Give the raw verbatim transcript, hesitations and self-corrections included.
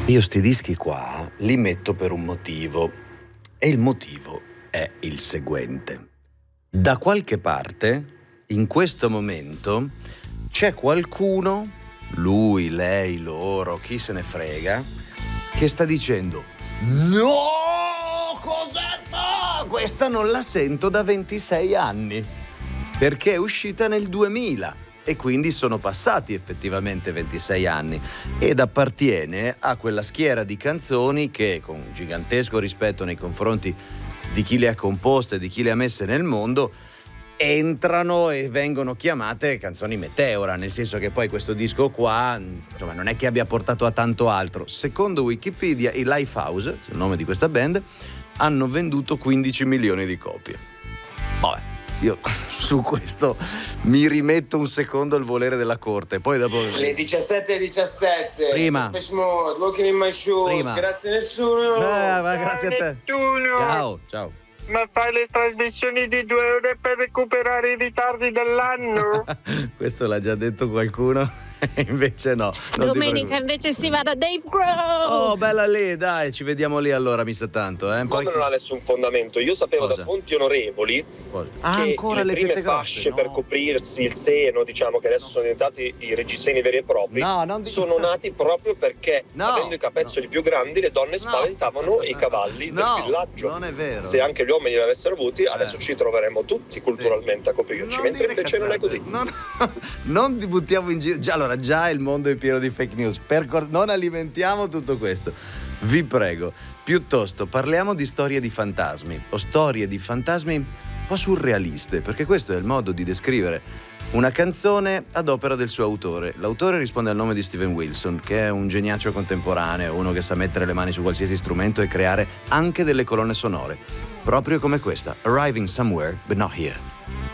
Io sti dischi qua li metto per un motivo, e il motivo è il seguente. Da qualche parte, in questo momento, c'è qualcuno, lui, lei, loro, chi se ne frega, che sta dicendo: no, Cosetta, questa non la sento da ventisei anni, perché è uscita nel duemila. E quindi sono passati effettivamente ventisei anni ed appartiene a quella schiera di canzoni che, con gigantesco rispetto nei confronti di chi le ha composte e di chi le ha messe nel mondo, entrano e vengono chiamate canzoni meteora, nel senso che poi questo disco qua, insomma, non è che abbia portato a tanto altro. Secondo Wikipedia, i Lifehouse, il nome di questa band, hanno venduto quindici milioni di copie. Vabbè, io su questo mi rimetto un secondo al volere della corte, poi dopo le diciassette e diciassette prima Mode, Walking in My Shoes. Prima. Grazie nessuno. Eh, ma grazie a te. Nessuno. Ciao, ciao. Ma fai le trasmissioni di due ore per recuperare i ritardi dell'anno? Questo l'ha già detto qualcuno. Invece no. Domenica invece si va da Dave Grohl. Oh, bella lì, dai, ci vediamo lì allora, mi sa tanto, eh. Poi non ha nessun fondamento. Io sapevo Cosa? da fonti onorevoli ah, che ancora le, le prime tette fasce grosse, no. per coprirsi il seno, diciamo, che adesso sono diventati i reggiseni veri e propri, no, non dico... sono nati proprio perché, no, avendo i capezzoli no. più grandi, le donne no. spaventavano i cavalli no, del villaggio. Non è vero. Se anche gli uomini li avessero avuti, eh. adesso ci troveremmo tutti culturalmente a coprirci, non mentre invece cazzate. non è così. Non, non ti buttiamo in giro. Già, allora, già il mondo è pieno di fake news. Per cor- non alimentiamo tutto questo. Vi prego, piuttosto parliamo di storie di fantasmi, o storie di fantasmi un po' surrealiste, perché questo è il modo di descrivere una canzone ad opera del suo autore. L'autore risponde al nome di Steven Wilson, che è un geniaccio contemporaneo, uno che sa mettere le mani su qualsiasi strumento e creare anche delle colonne sonore, proprio come questa, Arriving Somewhere But Not Here.